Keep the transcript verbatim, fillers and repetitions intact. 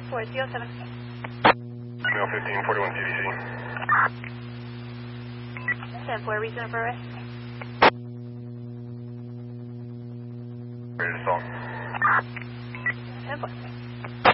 four zero seven. Mail fifteen forty-one C D C. ten four, reason for arrest. Ready to assault. ten four.